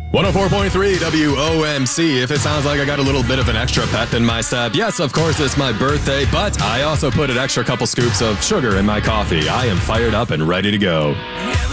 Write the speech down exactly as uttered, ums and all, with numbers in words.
one oh four point three W O M C. If it sounds like I got a little bit of an extra pep in my step, yes, of course, it's my birthday, but I also put an extra couple scoops of sugar in my coffee. I am fired up and ready to go.